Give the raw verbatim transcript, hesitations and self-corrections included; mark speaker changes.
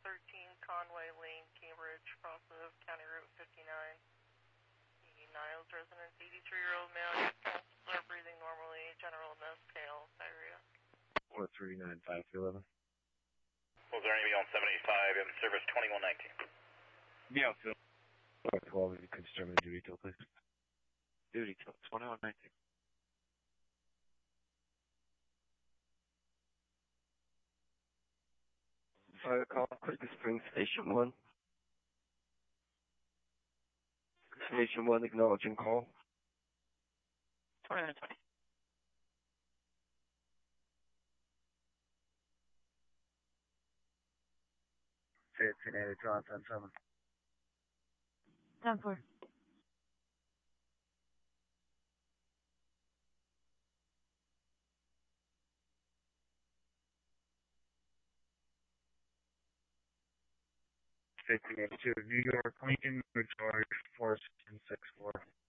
Speaker 1: thirteen Conway Lane, Cambridge, cross of County Route fifty-nine. The Niles residence, eighty-three-year-old male, pulses are breathing normally, general illness, pale, diarrhea.
Speaker 2: four three nine five two eleven.
Speaker 3: Was there any on seven eighty-five in service twenty-one nineteen?
Speaker 2: Yeah, Phil. four twelve, if you could start with duty till, please. Duty till twenty-one nineteen.
Speaker 4: Fire call, Crystal Springs, Station one. Station one, acknowledging call.
Speaker 5: twenty-nine twenty.
Speaker 2: fifteen eighty, John, ten seven.
Speaker 6: ten four.
Speaker 2: fifteen eighty-two, New York, Lincoln, George, four six four.